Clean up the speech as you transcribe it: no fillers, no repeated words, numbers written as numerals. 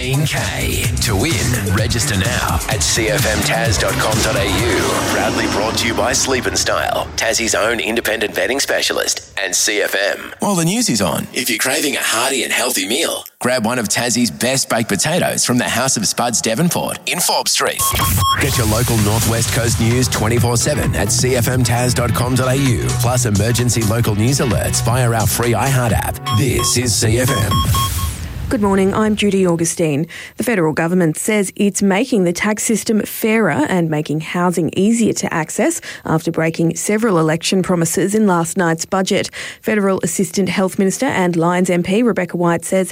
Dean Kay. To win, register now at cfmtaz.com.au. Proudly brought to you by Sleep and Style, Tassie's own independent vetting specialist, and CFM. While the news is on, if you're craving a hearty and healthy meal, grab one of Tassie's best baked potatoes from the House of Spuds Devonport in Forbes Street. Get your local Northwest Coast news 24/7 at cfmtaz.com.au, plus emergency local news alerts via our free iHeart app. This is CFM. Good morning, I'm Judy Augustine. The federal government says it's making the tax system fairer and making housing easier to access after breaking several election promises in last night's budget. Federal Assistant Health Minister and Lyons MP Rebecca White says